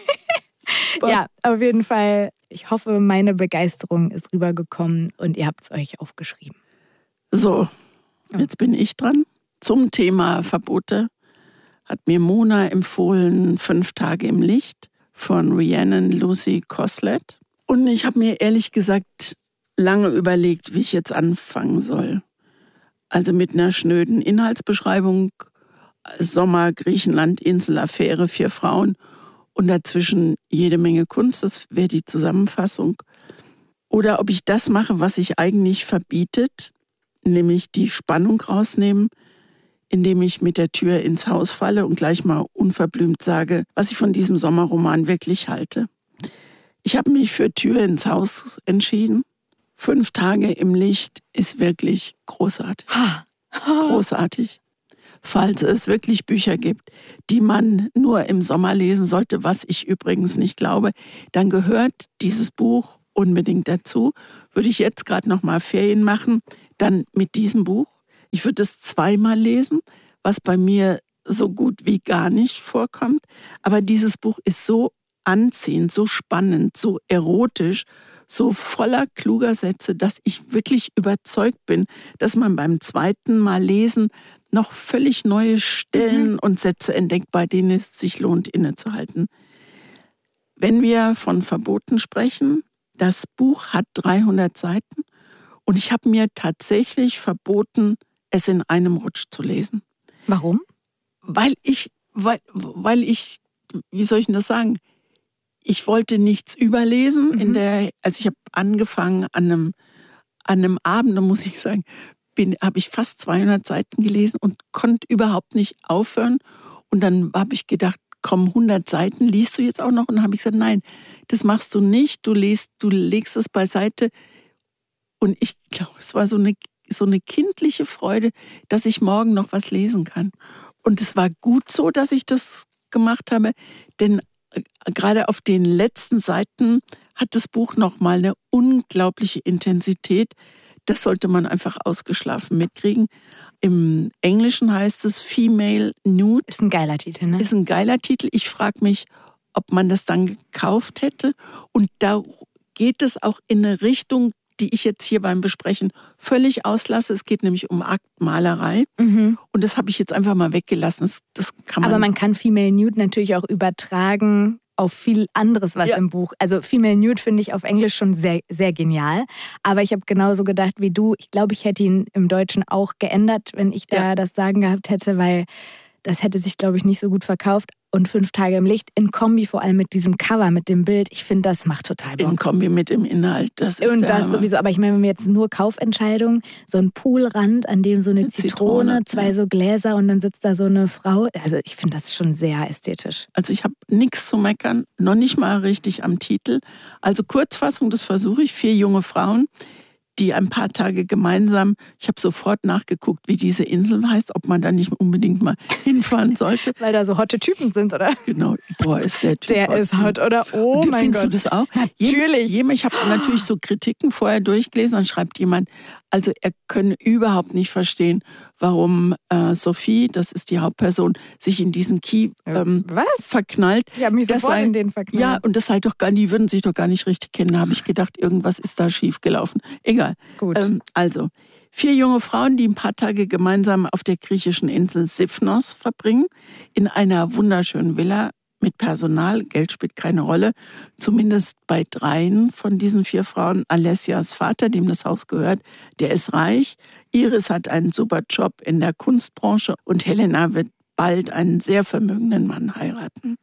Ja, auf jeden Fall. Ich hoffe, meine Begeisterung ist rübergekommen und ihr habt es euch aufgeschrieben. So, jetzt bin ich dran. Zum Thema Verbote hat mir Mona empfohlen 5 Tage im Licht von Rhiannon Lucy Coslett. Und ich habe mir ehrlich gesagt lange überlegt, wie ich jetzt anfangen soll. Also mit einer schnöden Inhaltsbeschreibung, Sommer, Griechenland, Insel, Affäre, 4 Frauen und dazwischen jede Menge Kunst, das wäre die Zusammenfassung. Oder ob ich das mache, was sich eigentlich verbietet, nämlich die Spannung rausnehmen, indem ich mit der Tür ins Haus falle und gleich mal unverblümt sage, was ich von diesem Sommerroman wirklich halte. Ich habe mich für Tür ins Haus entschieden. 5 Tage im Licht ist wirklich großartig. Großartig. Falls es wirklich Bücher gibt, die man nur im Sommer lesen sollte, was ich übrigens nicht glaube, dann gehört dieses Buch unbedingt dazu. Würde ich jetzt gerade noch mal Ferien machen, dann mit diesem Buch. Ich würde es 2-mal lesen, was bei mir so gut wie gar nicht vorkommt. Aber dieses Buch ist so anziehend, so spannend, so erotisch, so voller kluger Sätze, dass ich wirklich überzeugt bin, dass man beim 2. Mal lesen noch völlig neue Stellen und Sätze entdeckt, bei denen es sich lohnt, innezuhalten. Wenn wir von Verboten sprechen, das Buch hat 300 Seiten und ich habe mir tatsächlich verboten, es in einem Rutsch zu lesen. Warum? Weil ich, wie soll ich denn das sagen? Ich wollte nichts überlesen. Also ich habe angefangen an einem Abend, da muss ich sagen, habe ich fast 200 Seiten gelesen und konnte überhaupt nicht aufhören. Und dann habe ich gedacht, komm, 100 Seiten, liest du jetzt auch noch? Und dann habe ich gesagt, nein, das machst du nicht. Du legst es beiseite. Und ich glaube, es war so eine kindliche Freude, dass ich morgen noch was lesen kann. Und es war gut so, dass ich das gemacht habe, denn gerade auf den letzten Seiten hat das Buch nochmal eine unglaubliche Intensität. Das sollte man einfach ausgeschlafen mitkriegen. Im Englischen heißt es Female Nude. Ist ein geiler Titel, ne? Ist ein geiler Titel. Ich frage mich, ob man das dann gekauft hätte. Und da geht es auch in eine Richtung, die ich jetzt hier beim Besprechen völlig auslasse. Es geht nämlich um Aktmalerei. Und das habe ich jetzt einfach mal weggelassen. Das kann man. Aber man kann Female Nude natürlich auch übertragen auf viel anderes, was im Buch. Also Female Nude finde ich auf Englisch schon sehr, sehr genial. Aber ich habe genauso gedacht wie du. Ich glaube, ich hätte ihn im Deutschen auch geändert, wenn ich da das Sagen gehabt hätte, weil das hätte sich, glaube ich, nicht so gut verkauft. Und 5 Tage im Licht in Kombi, vor allem mit diesem Cover, mit dem Bild. Ich finde, das macht total Bock. In Kombi mit dem Inhalt, das ist und der das Hammer. Sowieso. Aber ich meine, wenn wir jetzt nur Kaufentscheidung, so ein Poolrand, an dem so eine Zitrone, 2 so Gläser und dann sitzt da so eine Frau. Also ich finde das schon sehr ästhetisch. Also ich habe nichts zu meckern, noch nicht mal richtig am Titel. Also Kurzfassung, das versuche ich. 4 junge Frauen, die ein paar Tage gemeinsam, ich habe sofort nachgeguckt, wie diese Insel heißt, ob man da nicht unbedingt mal hinfahren sollte. Weil da so hotte Typen sind, oder? Genau, boah, ist der Typ. Der hot. Ist hot, oder? Oh mein Findest Gott. du das auch? Natürlich. Ich habe natürlich so Kritiken vorher durchgelesen, dann schreibt jemand, also er könne überhaupt nicht verstehen, warum Sophie, das ist die Hauptperson, sich in diesen Kieh verknallt. Ich habe mich sofort in den verknallt. Ja, und das sei doch gar nicht, die würden sich doch gar nicht richtig kennen. Da habe ich gedacht, irgendwas ist da schief gelaufen. Egal. Gut. Also, 4 junge Frauen, die ein paar Tage gemeinsam auf der griechischen Insel Sifnos verbringen, in einer wunderschönen Villa mit Personal. Geld spielt keine Rolle. Zumindest bei 3 von diesen 4 Frauen. Alessias Vater, dem das Haus gehört, der ist reich. Iris hat einen super Job in der Kunstbranche und Helena wird bald einen sehr vermögenden Mann heiraten.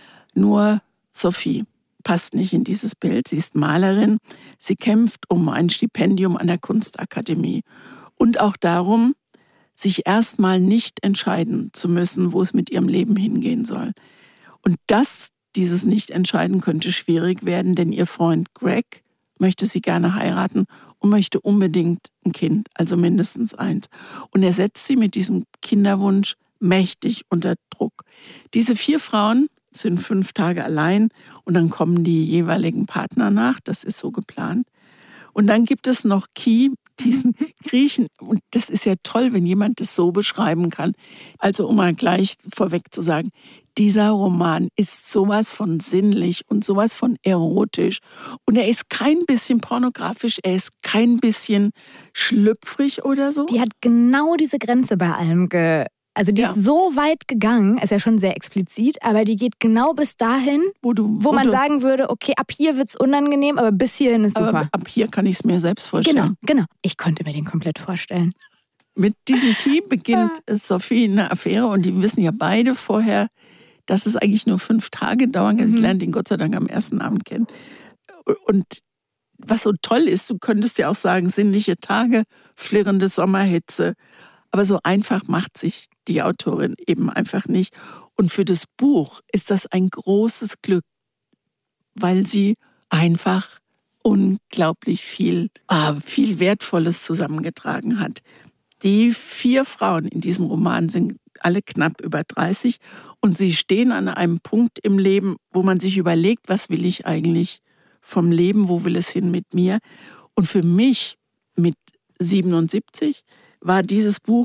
Nur Sophie passt nicht in dieses Bild. Sie ist Malerin. Sie kämpft um ein Stipendium an der Kunstakademie und auch darum, sich erstmal nicht entscheiden zu müssen, wo es mit ihrem Leben hingehen soll. Und dieses Nicht-Entscheiden könnte schwierig werden, denn ihr Freund Greg möchte sie gerne heiraten und möchte unbedingt ein Kind, also mindestens eins. Und er setzt sie mit diesem Kinderwunsch mächtig unter Druck. Diese 4 Frauen sind 5 Tage allein und dann kommen die jeweiligen Partner nach, das ist so geplant. Und dann gibt es noch Key, diesen Griechen. Und das ist ja toll, wenn jemand das so beschreiben kann. Also um mal gleich vorweg zu sagen, dieser Roman ist sowas von sinnlich und sowas von erotisch. Und er ist kein bisschen pornografisch, er ist kein bisschen schlüpfrig oder so. Die hat genau diese Grenze bei allem Also die ist so weit gegangen, ist ja schon sehr explizit, aber die geht genau bis dahin, wo man sagen würde, okay, ab hier wird's unangenehm, aber bis hierhin ist super. Aber ab hier kann ich es mir selbst vorstellen. Genau. Ich konnte mir den komplett vorstellen. Mit diesem Key beginnt Sophie eine Affäre und die wissen ja beide vorher, dass es eigentlich nur 5 Tage dauern kann. Ich lerne ihn Gott sei Dank am ersten Abend kennen. Und was so toll ist, du könntest ja auch sagen, sinnliche Tage, flirrende Sommerhitze. Aber so einfach macht sich die Autorin eben einfach nicht. Und für das Buch ist das ein großes Glück, weil sie einfach unglaublich viel Wertvolles zusammengetragen hat. Die 4 Frauen in diesem Roman sind alle knapp über 30 und sie stehen an einem Punkt im Leben, wo man sich überlegt, was will ich eigentlich vom Leben, wo will es hin mit mir? Und für mich mit 77 war dieses Buch